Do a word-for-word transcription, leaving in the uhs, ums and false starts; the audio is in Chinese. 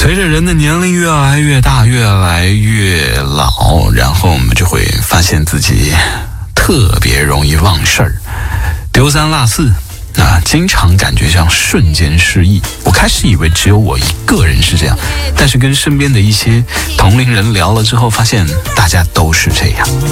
随着人的年龄越来越大，越来越老，然后我们就会发现自己特别容易忘事儿，丢三落四啊，经常感觉像瞬间失忆。我开始以为只有我一个人是这样，但是跟身边的一些同龄人聊了之后，发现大家都是这样。